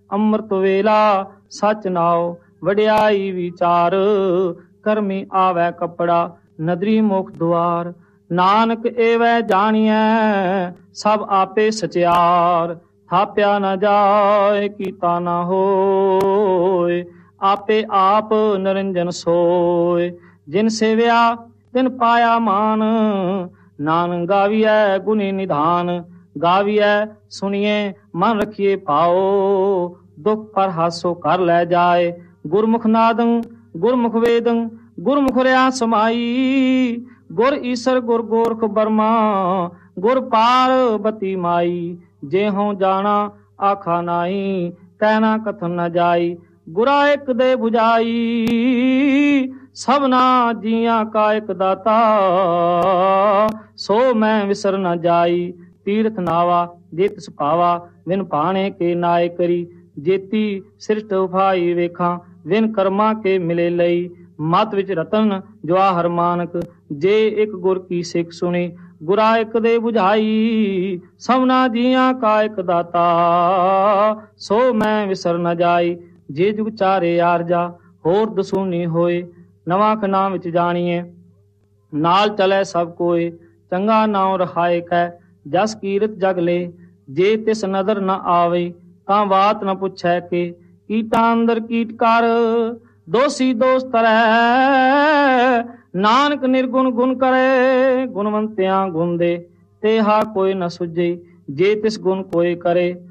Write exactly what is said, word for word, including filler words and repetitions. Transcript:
ਅੰਮ੍ਰਿਤ ਵੇਲਾ ਸਚ ਨਾਉ ਵਡਿਆਈ ਵਿਚਾਰ। ਕਰਮੀ ਆਵੈ ਕੱਪੜਾ ਨਦਰੀ ਮੁਖ ਦੁਆਰ। ਨਾਨਕ ਏਵੈ ਜਾਣੀਐ ਸਭ ਆਪੇ ਸਚਿਆਰ। ਥਾਪਿਆ ਨਾ ਜਾਏ ਕੀਤਾ ਨਾ ਹੋਏ ਆਪੇ ਆਪ ਨਿਰੰਜਨ ਸੋਏ। ਜਿਨ ਸੇਵਿਆ ਤਿਨ ਪਾਇਆ ਮਾਨ ਨਾਨਕ ਗਾਵੀਐ ਗੁਣੀ ਨਿਧਾਨ। ਗਾਵੀਐ ਸੁਣੀਏ ਮਨ ਰਖੀਏ ਪਾਓ ਦੁਖ ਪਰ ਹਾਸੋ ਕਰ ਲੈ ਜਾਏ। ਗੁਰਮੁਖ ਨਾਦੰ ਗੁਰਮੁਖ ਵੇਦੰ ਗੁਰਮੁਖ ਰਿਆ ਸਮਾਈ। ਗੁਰ ਈਸਰ ਗੁਰ ਗੋਰਖ ਬਰਮਾ ਗੁਰ ਪਾਰਬਤੀ ਮਾਈ। ਜੇ ਹੋਂ ਜਾਣਾ ਆਖਾ ਨਾਈ ਕਹਿਣਾ ਕਥਨ ਨ ਜਾਈ। ਗੁਰਾ ਇੱਕ ਦੇ 부ਝਾਈ ਸਭਨਾ ਜੀਆਂ ਕਾ ਇੱਕ ਦਾਤਾ। ਸੋ ਮੈਂ ਵਿਸਰ ਨ ਜਾਈ ਤੀਰਥ ਨਾਵਾ ਜੇ ਤਿਸ ਭਾਵਾ। ਵਿਨ ਭਾਣੇ ਕੇ ਨਾਏ ਕਰੀ ਜੇਤੀ ਸ੍ਰਿਸ਼ਟ ਉਫਾਈ ਵੇਖਾਂ। ਵਿਨ ਕਰਮਾਂ ਕੇ ਮਿਲੇ ਲਈ ਮਤ ਵਿੱਚ ਰਤਨ ਜਵਾਹਰ ਮਾਨਕ। ਜੇ ਇੱਕ ਗੁਰ ਕੀ ਸਿੱਖ ਸੁਣੀ ਗੁਰਾ ਇੱਕ ਦੇ 부ਝਾਈ। ਸਭਨਾ ਜੀਆਂ ਕਾ ਇੱਕ ਦਾਤਾ ਸੋ ਮੈਂ ਵਿਸਰ ਨ ਜਾਈ। ਜੇ ਜੁਗ ਚਾਰੇ ਆਰਜਾ ਹੋਰ ਦਸੂਨੀ ਹੋਏ ਨਵਾਂ ਖਨਾ ਵਿੱਚ ਜਾਣੀਏ। ਨਾਲ ਚਲੇ ਸਭ ਕੋਏ ਚੰਗਾ ਨਾਉ ਰਹਾਏ ਕੈ ਜਸ ਕੀਰਤ ਜਗ ਲੈ। ਜੇ ਤਿਸ ਨਦਰ ਨ ਆਵੇ ਤਾਂ ਬਾਤ ਨ ਪੁੱਛੈ ਕੇ ਕੀਟਾਂ ਅੰਦਰ ਕੀਟ ਕਰ। ਦੋਸੀ ਦੋਸ ਤਰੈ ਨਾਨਕ ਨਿਰਗੁਣ ਗੁਣ ਕਰੇ। ਗੁਣਵੰਤਿਆਂ ਗੁਣ ਦੇ ਤੇਹਾ ਕੋਈ ਨ ਸੁਝੇ ਜੇ ਤਿਸ ਗੁਣ ਕੋਈ ਕਰੇ।